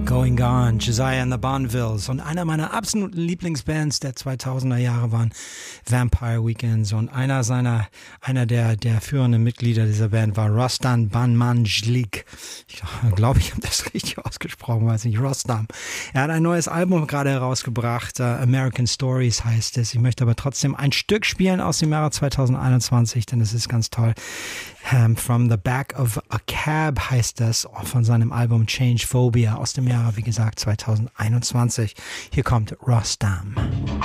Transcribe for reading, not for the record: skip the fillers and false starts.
Going Gone, Josiah and the Bonvilles. Und einer meiner absoluten Lieblingsbands der 2000er Jahre waren Vampire Weekends. Und einer der führenden Mitglieder dieser Band war Rostam Banmanjlik. Ich glaube, ich habe das richtig ausgesprochen, weiß nicht, Rostam. Er hat ein neues Album gerade herausgebracht, American Stories heißt es. Ich möchte aber trotzdem ein Stück spielen aus dem Jahre 2021, denn es ist ganz toll. From the Back of a Cab heißt das, von seinem Album Change Phobia aus dem Jahre, wie gesagt, 2021. Hier kommt Rostam.